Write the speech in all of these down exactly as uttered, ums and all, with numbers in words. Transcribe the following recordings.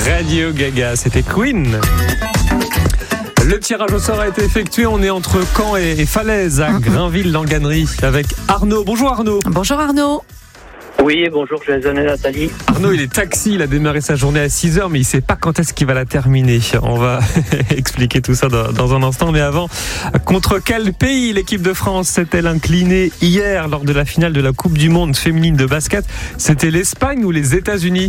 Radio Gaga, c'était Queen. Le tirage au sort a été effectué. On est entre Caen et, et Falaise, à Grainville-Langanerie, avec Arnaud. Bonjour Arnaud. Bonjour Arnaud. Oui, bonjour Jason et Nathalie. Arnaud, il est taxi, il a démarré sa journée à six heures, mais il ne sait pas quand est-ce qu'il va la terminer. On va expliquer tout ça dans, dans un instant. Mais avant, contre quel pays l'équipe de France s'est-elle inclinée hier lors de la finale de la Coupe du Monde féminine de basket? C'était l'Espagne ou les États-Unis?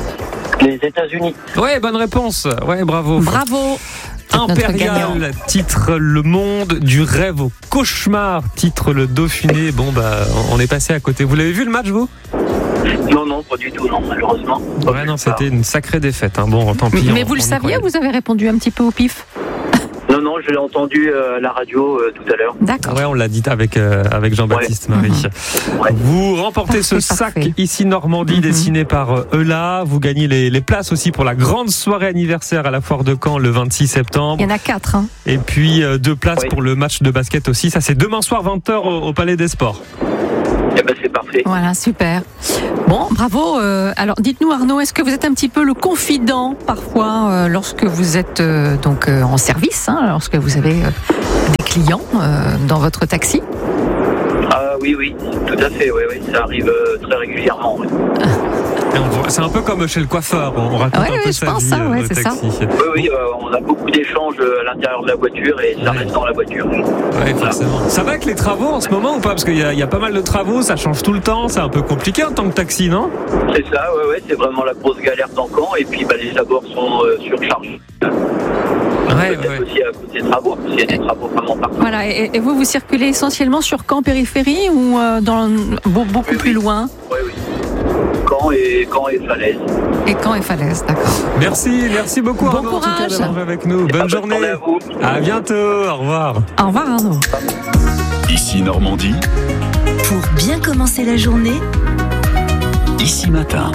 Les États-Unis. Ouais, bonne réponse. Ouais, bravo. Bravo. Impérial, titre Le Monde, du rêve au cauchemar, titre le Dauphiné. Bon, bah, on est passé à côté. Vous l'avez vu le match, vous? Non, non, pas du tout, non, malheureusement. Ouais, non, c'était une sacrée défaite. Hein. Bon, tant pis. Mais on, vous le on saviez, vous avez répondu un petit peu au pif? Non, non, je l'ai entendu euh, à la radio euh, tout à l'heure. D'accord. Ouais, on l'a dit avec, euh, avec Jean-Baptiste ouais. Marie. Mmh. Ouais. Vous remportez Parfait, ce sac parfait. ici Normandie, mmh. dessiné par euh, Eula. Vous gagnez les, les places aussi pour la grande soirée anniversaire à la Foire de Caen le vingt-six septembre. Il y en a quatre. Hein. Et puis euh, deux places ouais. pour le match de basket aussi. Ça, c'est demain soir vingt heures au, au Palais des Sports. Eh ben, c'est parfait. Voilà, super. Bon, bravo. Euh, alors, dites-nous Arnaud, est-ce que vous êtes un petit peu le confident parfois euh, lorsque vous êtes euh, donc euh, en service, hein, lorsque vous avez euh, des clients euh, dans votre taxi? Ah oui, oui, tout à fait, oui, oui, ça arrive euh, très régulièrement. Oui. Et on voit, c'est un peu comme chez le coiffeur, on raconte ouais, un ouais, peu je sa pense vie ça, euh, ouais, au c'est taxi. ça. Oui, oui, euh, on a beaucoup d'échanges à l'intérieur de la voiture et ça Ouais. reste dans la voiture. Ouais, forcément. Ça va avec les travaux en ce moment ou pas? Parce qu'il y a, il y a pas mal de travaux, ça change tout le temps, c'est un peu compliqué en tant que taxi, non? C'est ça, ouais, ouais, c'est vraiment la grosse galère dans Caen et puis bah, les abords sont euh, surchargés. Ouais, Peut-être ouais. aussi à cause des travaux, parce qu'il y a des travaux vraiment partout. Voilà, et, et vous, vous circulez essentiellement sur Caen périphérie ou euh, dans, beaucoup Oui, oui. plus loin? Oui, oui. Caen et, Caen et Falaise. Et Caen et Falaise, d'accord. Merci, merci beaucoup Bon Arnaud, en tout cas, courage. d'avoir joué avec nous. Bonne Bonne journée. journée à vous. À bientôt, au revoir. Au revoir Arnaud. Ici Normandie, Pour bien commencer la journée, ici matin.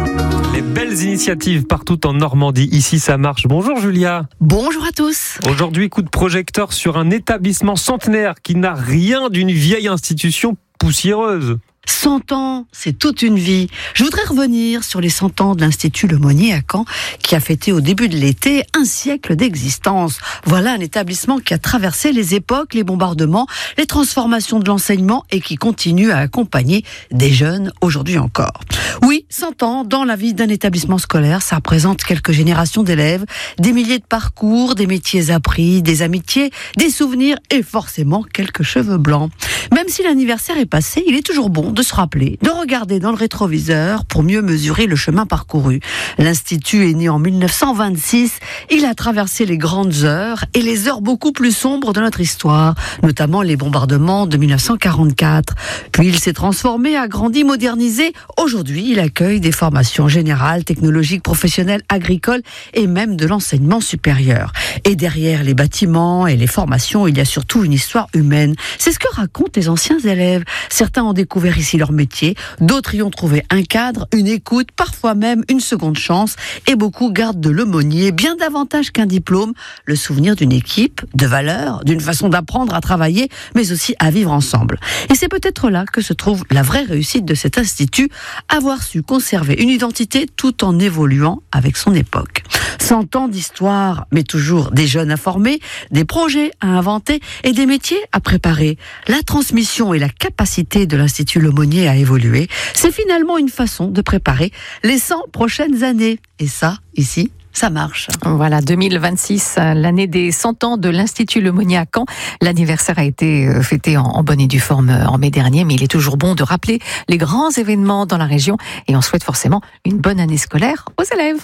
Les belles initiatives partout en Normandie, ici ça marche. Bonjour Julia. bonjour à tous. Aujourd'hui, coup de projecteur sur un établissement centenaire qui n'a rien d'une vieille institution poussiéreuse. cent ans, c'est toute une vie. Je voudrais revenir sur les cent ans de l'Institut Lemonnier à Caen, qui a fêté au début de l'été un siècle d'existence. Voilà un établissement qui a traversé les époques, les bombardements, les transformations de l'enseignement et qui continue à accompagner des jeunes aujourd'hui encore. Oui, cent ans dans la vie d'un établissement scolaire, ça représente quelques générations d'élèves, des milliers de parcours, des métiers appris, des amitiés, des souvenirs et forcément quelques cheveux blancs. Même si l'anniversaire est passé, il est toujours bon de se rappeler, de regarder dans le rétroviseur pour mieux mesurer le chemin parcouru. L'Institut est né en mille neuf cent vingt-six, il a traversé les grandes heures et les heures beaucoup plus sombres de notre histoire, notamment les bombardements de mille neuf cent quarante-quatre. Puis il s'est transformé, agrandi, modernisé. Aujourd'hui, il accueille des formations générales, technologiques, professionnelles, agricoles et même de l'enseignement supérieur. Et derrière les bâtiments et les formations, il y a surtout une histoire humaine. C'est ce que racontent les anciens élèves. Certains ont découvert ici leur métier, d'autres y ont trouvé un cadre, une écoute, parfois même une seconde chance, et beaucoup gardent de l'aumônier, bien davantage qu'un diplôme, le souvenir d'une équipe, de valeurs, d'une façon d'apprendre à travailler, mais aussi à vivre ensemble. Et c'est peut-être là que se trouve la vraie réussite de cet institut, avoir su conserver une identité tout en évoluant avec son époque. Cent ans d'histoire, mais toujours des jeunes à former, des projets à inventer et des métiers à préparer. La transmission et la capacité de l'Institut Lemonnier à évoluer, c'est finalement une façon de préparer les cent prochaines années. Et ça, ici, ça marche. Voilà, deux mille vingt-six, l'année des cent ans de l'Institut Lemonnier à Caen. L'anniversaire a été fêté en, en bonne et due forme en mai dernier, mais il est toujours bon de rappeler les grands événements dans la région et on souhaite forcément une bonne année scolaire aux élèves.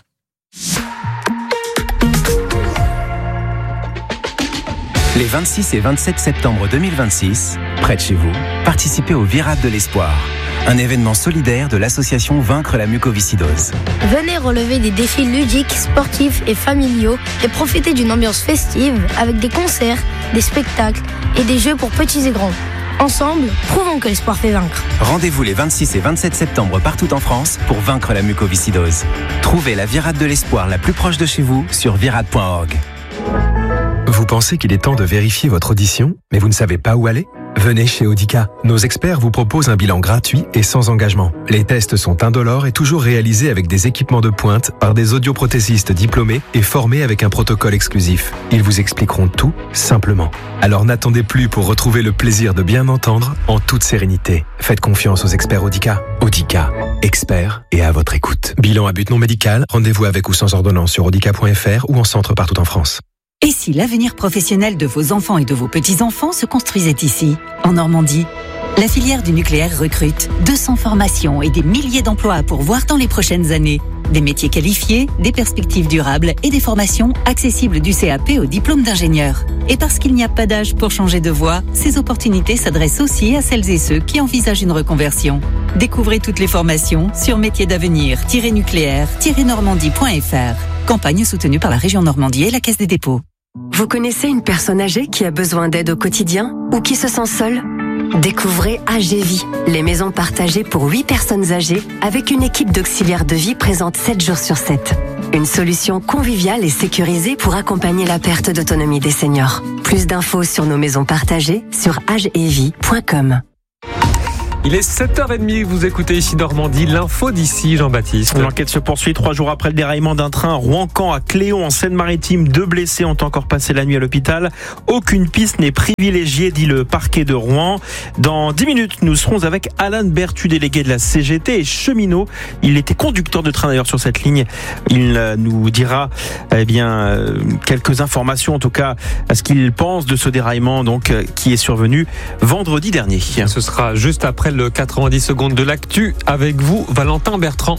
Les vingt-six et vingt-sept septembre deux mille vingt-six, près de chez vous, participez au Virade de l'Espoir, un événement solidaire de l'association Vaincre la mucoviscidose. Venez relever des défis ludiques, sportifs et familiaux et profiter d'une ambiance festive avec des concerts, des spectacles et des jeux pour petits et grands. Ensemble, prouvons que l'espoir fait vaincre. Rendez-vous les vingt-six et vingt-sept septembre partout en France pour vaincre la mucoviscidose. Trouvez la Virade de l'Espoir la plus proche de chez vous sur virade point org. Vous pensez qu'il est temps de vérifier votre audition, mais vous ne savez pas où aller ? Venez chez Audica. Nos experts vous proposent un bilan gratuit et sans engagement. Les tests sont indolores et toujours réalisés avec des équipements de pointe par des audioprothésistes diplômés et formés avec un protocole exclusif. Ils vous expliqueront tout simplement. Alors n'attendez plus pour retrouver le plaisir de bien entendre en toute sérénité. Faites confiance aux experts Audica. Audica, experts et à votre écoute. Bilan à but non médical, rendez-vous avec ou sans ordonnance sur audica point f r ou en centre partout en France. Et si l'avenir professionnel de vos enfants et de vos petits-enfants se construisait ici, en Normandie ? La filière du nucléaire recrute deux cents formations et des milliers d'emplois à pourvoir dans les prochaines années. Des métiers qualifiés, des perspectives durables et des formations accessibles du C A P au diplôme d'ingénieur. Et parce qu'il n'y a pas d'âge pour changer de voie, ces opportunités s'adressent aussi à celles et ceux qui envisagent une reconversion. Découvrez toutes les formations sur métiers d'avenir tiret nucléaire tiret normandie point f r. Campagne soutenue par la région Normandie et la Caisse des dépôts. Vous connaissez une personne âgée qui a besoin d'aide au quotidien ou qui se sent seule ? Découvrez A G Vie, les maisons partagées pour huit personnes âgées avec une équipe d'auxiliaires de vie présente sept jours sur sept. Une solution conviviale et sécurisée pour accompagner la perte d'autonomie des seniors. Plus d'infos sur nos maisons partagées sur agevie point com. Il est sept heures trente, vous écoutez ici Normandie, l'info d'ici, Jean-Baptiste. L'enquête se poursuit trois jours après le déraillement d'un train Rouen-Caen à Cléon en Seine-Maritime. Deux blessés ont encore passé la nuit à l'hôpital. Aucune piste n'est privilégiée, dit le parquet de Rouen. Dans dix minutes, nous serons avec Alain Berthu, délégué de la C G T et cheminot. Il était conducteur de train d'ailleurs sur cette ligne. Il nous dira eh bien, quelques informations, en tout cas, à ce qu'il pense de ce déraillement donc, qui est survenu vendredi dernier. Ce sera juste après le quatre-vingt-dix secondes de l'actu avec vous, Valentin Bertrand.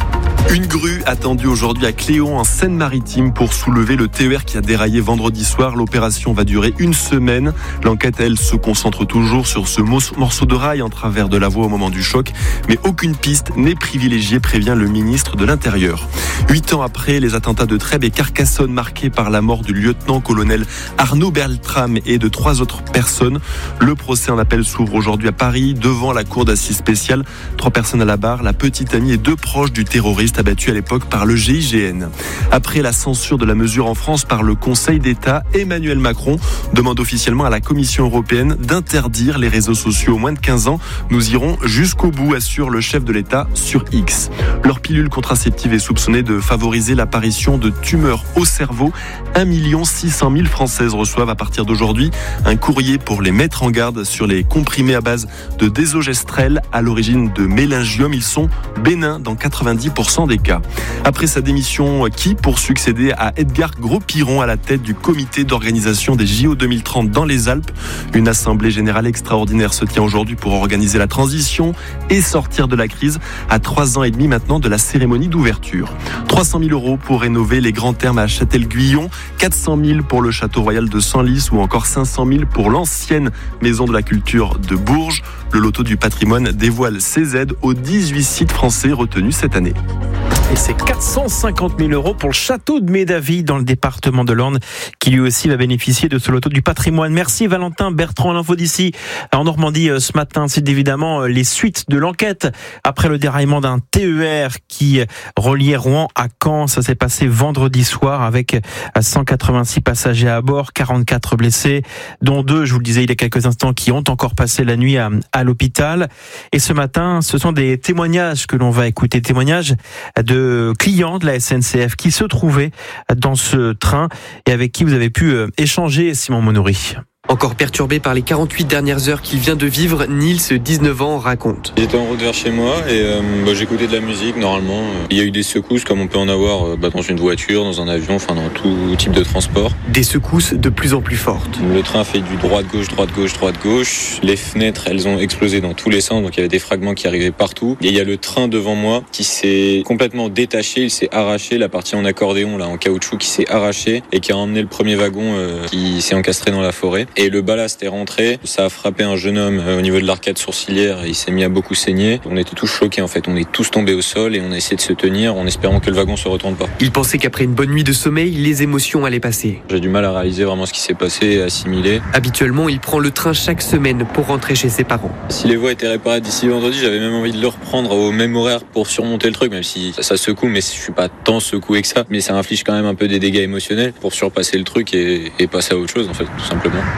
Une grue attendue aujourd'hui à Cléon en Seine-Maritime pour soulever le T E R qui a déraillé vendredi soir. L'opération va durer une semaine. L'enquête, elle, se concentre toujours sur ce morceau de rail en travers de la voie au moment du choc. Mais aucune piste n'est privilégiée, prévient le ministre de l'Intérieur. Huit ans après les attentats de Trèbes et Carcassonne marqués par la mort du lieutenant-colonel Arnaud Beltrame et de trois autres personnes, le procès en appel s'ouvre aujourd'hui à Paris devant la cour d'assises spéciale. Trois personnes à la barre, la petite amie et deux proches du terroriste abattu à l'époque par le G I G N. Après la censure de la mesure en France par le Conseil d'État, Emmanuel Macron demande officiellement à la Commission européenne d'interdire les réseaux sociaux aux moins de quinze ans. Nous irons jusqu'au bout, assure le chef de l'État sur X. Leur pilule contraceptive est soupçonnée de favoriser l'apparition de tumeurs au cerveau. un million six cent mille Françaises reçoivent à partir d'aujourd'hui un courrier pour les mettre en garde sur les comprimés à base de désogestrel à l'origine de méningiome. Ils sont bénins dans quatre-vingt-dix pour cent des cas. Après sa démission, qui pour succéder à Edgar Gros-Piron à la tête du comité d'organisation des J O deux mille trente dans les Alpes. Une assemblée générale extraordinaire se tient aujourd'hui pour organiser la transition et sortir de la crise à trois ans et demi maintenant de la cérémonie d'ouverture. trois cent mille euros pour rénover les grands thermes à Châtel-Guyon, quatre cent mille pour le château royal de Senlis ou encore cinq cent mille pour l'ancienne maison de la culture de Bourges. Le loto du patrimoine dévoile ses aides aux dix-huit sites français retenus cette année. Et c'est quatre cent cinquante mille euros pour le château de Médaville dans le département de l'Orne qui lui aussi va bénéficier de ce loto du patrimoine. Merci Valentin Bertrand. L'info d'ici en Normandie ce matin, c'est évidemment les suites de l'enquête après le déraillement d'un T E R qui reliait Rouen à Caen. Ça s'est passé vendredi soir avec cent quatre-vingt-six passagers à bord, quarante-quatre blessés, dont deux, je vous le disais il y a quelques instants, qui ont encore passé la nuit à, à l'hôpital. Et ce matin, ce sont des témoignages que l'on va écouter, témoignages de clients de la S N C F qui se trouvaient dans ce train et avec qui vous avez pu échanger, Simon Monoury. Encore perturbé par les quarante-huit dernières heures qu'il vient de vivre, Nils, dix-neuf ans, raconte. J'étais en route vers chez moi et euh, bah, j'écoutais de la musique normalement. Il y a eu des secousses comme on peut en avoir euh, bah, dans une voiture, dans un avion, enfin dans tout type de transport. Des secousses de plus en plus fortes. Le train fait du droite-gauche, droite-gauche, droite-gauche. Les fenêtres, elles ont explosé dans tous les sens, donc il y avait des fragments qui arrivaient partout. Et il y a le train devant moi qui s'est complètement détaché, il s'est arraché, la partie en accordéon, là, en caoutchouc qui s'est arrachée et qui a emmené le premier wagon euh, qui s'est encastré dans la forêt. Et le ballast est rentré, ça a frappé un jeune homme au niveau de l'arcade sourcilière et il s'est mis à beaucoup saigner. On était tous choqués en fait, on est tous tombés au sol et on a essayé de se tenir en espérant que le wagon se retourne pas. Il pensait qu'après une bonne nuit de sommeil, les émotions allaient passer. J'ai du mal à réaliser vraiment ce qui s'est passé et assimiler. Habituellement, il prend le train chaque semaine pour rentrer chez ses parents. Si les voies étaient réparées d'ici vendredi, j'avais même envie de le reprendre au même horaire pour surmonter le truc, même si ça, ça secoue, mais je suis pas tant secoué que ça. Mais ça inflige quand même un peu des dégâts émotionnels pour surpasser le truc et, et passer à autre chose en fait, tout simplement.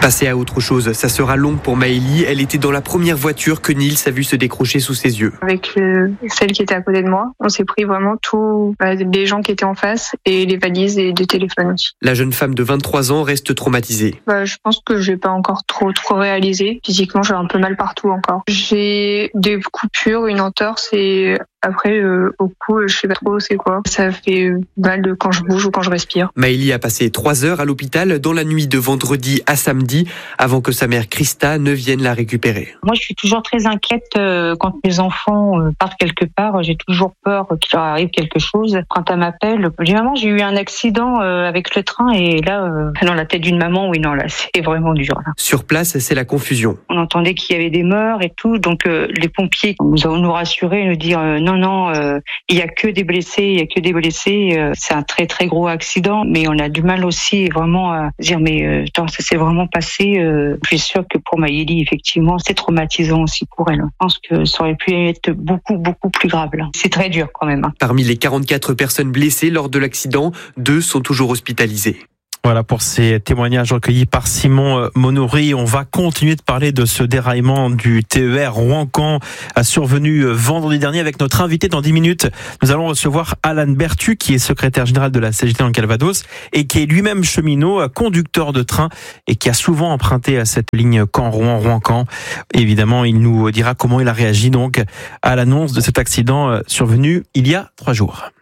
Passer à autre chose, ça sera long pour Maëlie. Elle était dans la première voiture que Nils a vu se décrocher sous ses yeux. Avec euh, celle qui était à côté de moi, on s'est pris vraiment tous bah, les gens qui étaient en face et les valises et des téléphones aussi. La jeune femme de vingt-trois ans reste traumatisée. Bah, je pense que j'ai pas encore trop trop réalisé. Physiquement, j'ai un peu mal partout encore. J'ai des coupures, une entorse et après euh, au cou, je sais pas trop c'est quoi. Ça fait mal de quand je bouge ou quand je respire. Maëlie a passé trois heures à l'hôpital dans la nuit de vendredi à samedi avant que sa mère Christa ne vienne la récupérer. Moi, je suis toujours très inquiète euh, quand mes enfants euh, partent quelque part. J'ai toujours peur qu'il leur arrive quelque chose. Quand elle m'appelle, je dis maman, j'ai eu un accident euh, avec le train et là, euh, dans la tête d'une maman, oui non là, c'est vraiment dur. Là. Sur place, c'est la confusion. On entendait qu'il y avait des morts et tout, donc euh, les pompiers nous ont nous rassurés, nous dire euh, non non, euh, il y a que des blessés, il y a que des blessés. Euh, c'est un très très gros accident, mais on a du mal aussi vraiment à dire mais euh, attends, ça s'est vraiment passé. Euh, je suis sûre que pour Maëlie, effectivement, c'est traumatisant aussi pour elle. Je pense que ça aurait pu être beaucoup beaucoup plus grave. Là. C'est très dur quand même. Hein. Parmi les quarante-quatre personnes blessées lors de l'accident, deux sont toujours hospitalisées. Voilà pour ces témoignages recueillis par Simon Monory. On va continuer de parler de ce déraillement du T E R Rouen-Caen survenu vendredi dernier avec notre invité dans dix minutes. Nous allons recevoir Alan Bertu qui est secrétaire général de la C G T dans le Calvados et qui est lui-même cheminot, conducteur de train et qui a souvent emprunté cette ligne Caen-Rouen, Rouen-Caen. Évidemment, il nous dira comment il a réagi donc à l'annonce de cet accident survenu il y a trois jours.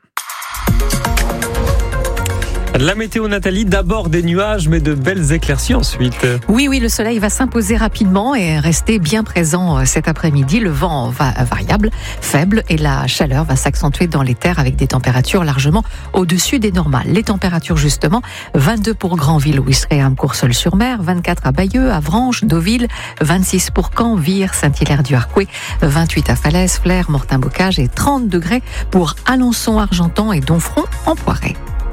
La météo, Nathalie, d'abord des nuages, mais de belles éclaircies ensuite. Oui, oui, le soleil va s'imposer rapidement et rester bien présent cet après-midi. Le vent va variable, faible, et la chaleur va s'accentuer dans les terres avec des températures largement au-dessus des normales. Les températures, justement, vingt-deux pour Granville, Ouistreham, Courseulles-sur-Mer, vingt-quatre à Bayeux, Avranches, Deauville, vingt-six pour Caen, Vire, Saint-Hilaire-du-Harcouët, vingt-huit à Falaise, Flers, Mortain-Bocage et trente degrés pour Alençon, Argentan et Domfront en Poiret.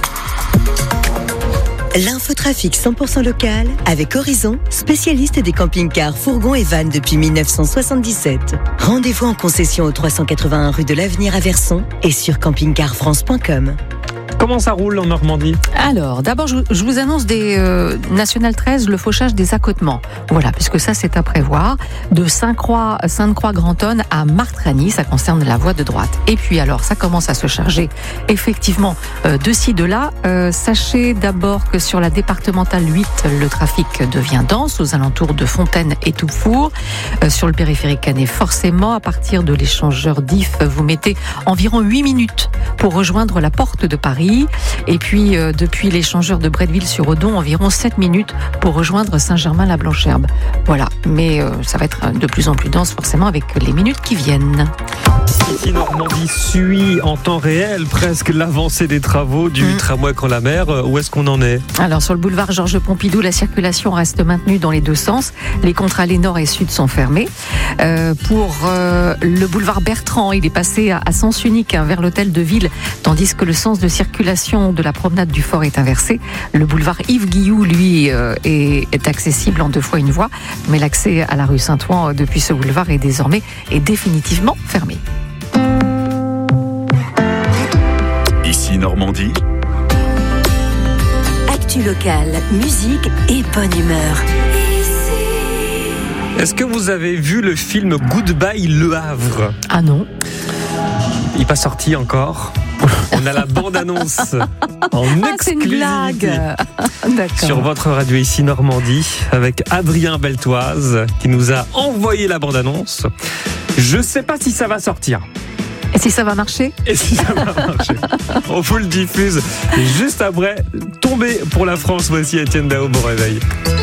L'infotrafic cent pour cent local avec Horizon, spécialiste des camping-cars, fourgons et vannes depuis mille neuf cent soixante-dix-sept. Rendez-vous en concession au trois cent quatre-vingt-un rue de l'Avenir à Verson et sur camping car france point com. Comment ça roule en Normandie ? Alors, d'abord, je, je vous annonce des euh, National treize, le fauchage des accotements. Voilà, puisque ça, c'est à prévoir. De Sainte-Croix, Sainte-Croix-Grantonne à Martragny, ça concerne la voie de droite. Et puis, alors, ça commence à se charger, effectivement, euh, de ci, de là. Euh, sachez d'abord que sur la départementale huit, le trafic devient dense aux alentours de Fontaine et Toufour. Euh, sur le périphérique canet, forcément, à partir de l'échangeur d'I F, vous mettez environ huit minutes pour rejoindre la porte de Paris. Et puis, euh, depuis l'échangeur de Bretteville-sur-Odon, environ sept minutes pour rejoindre Saint-Germain-la-Blancherbe. Voilà, mais euh, ça va être de plus en plus dense forcément avec les minutes qui viennent. Ici, Normandie suit en temps réel presque l'avancée des travaux du mmh. tramway Caen-la-Mer. Où est-ce qu'on en est ? Alors, sur le boulevard Georges Pompidou, la circulation reste maintenue dans les deux sens. Les contre-allées nord et sud sont fermés. Euh, pour euh, le boulevard Bertrand, il est passé à, à sens unique hein, vers l'hôtel de ville, tandis que le sens de circulation de la promenade du Fort est inversé. Le boulevard Yves Guilloux, lui, euh, est, est accessible en deux fois une voie, mais l'accès à la rue Saint-Ouen euh, depuis ce boulevard est désormais est définitivement fermé. Ici Normandie. Actu locale, musique et bonne humeur. Est-ce que vous avez vu le film Goodbye Le Havre ? Ah non. Il n'est pas sorti encore. On a la bande-annonce en ah, exclusivité c'est une blague. sur votre radio ici Normandie avec Adrien Beltoise qui nous a envoyé la bande-annonce. Je ne sais pas si ça va sortir. Et si ça va marcher ? Et si ça va marcher. On vous le diffuse juste après. Tomber pour la France. Voici Étienne Dao, bon réveil.